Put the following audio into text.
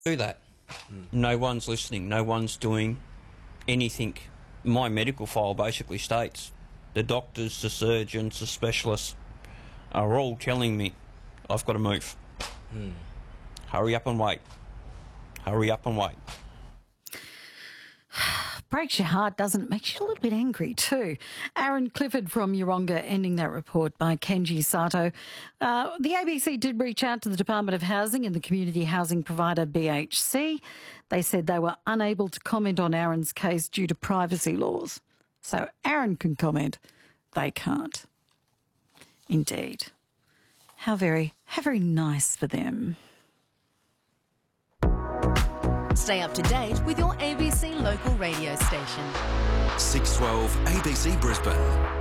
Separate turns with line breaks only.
do that. No one's listening. No one's doing anything. My medical file basically states the doctors, the surgeons, the specialists are all telling me I've got to move. Hurry up and wait. Hurry up and wait.
Breaks your heart, doesn't it? Makes you a little bit angry too. Aaron Clifford from Yeronga ending that report by Kenji Sato. The ABC did reach out to the Department of Housing and the community housing provider BHC. They said they were unable to comment on Aaron's case due to privacy laws. So Aaron can comment, they can't. Indeed. How very nice for them.
Stay up to date with your ABC local radio station.
612 ABC Brisbane.